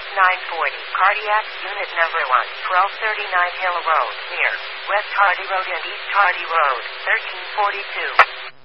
940. Cardiac Unit Number 1, 1239 Hill Road, near West Hardy Road and East Hardy Road, 1342.